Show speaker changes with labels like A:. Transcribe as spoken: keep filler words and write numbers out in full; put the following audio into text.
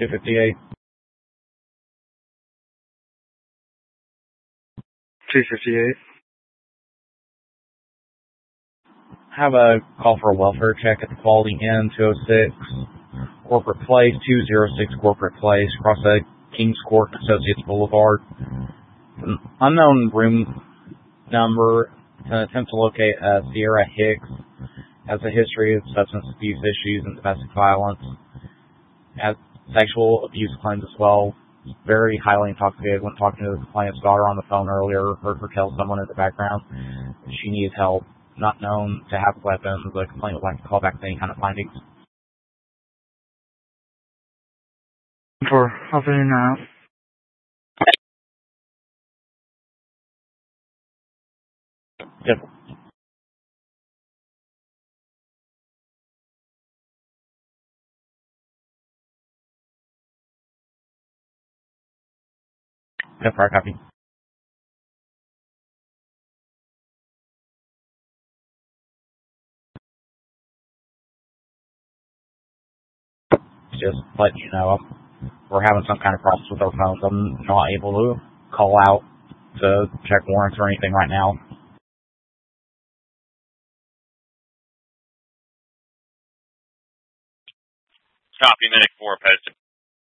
A: two fifty-eight.
B: two fifty-eight.
A: Have a call for a welfare check at the Quality Inn, two oh six Corporate Place, two oh six Corporate Place, across the Kings Court Associates Boulevard. An unknown room number to attempt to locate uh, Sierra Hicks. Has a history of substance abuse issues and domestic violence. Has sexual abuse claims as well. Very highly intoxicated when talking to the complainant's daughter on the phone earlier. Heard her tell someone in the background she needs help. Not known to have a weapon. The complainant would like to call back with any kind of findings.
B: For helping now.
A: Yep. Yep, I copy. Just letting you know, we're having some kind of problems with our phones. I'm not able to call out to check warrants or anything right now.
C: Copy, Medic four posted.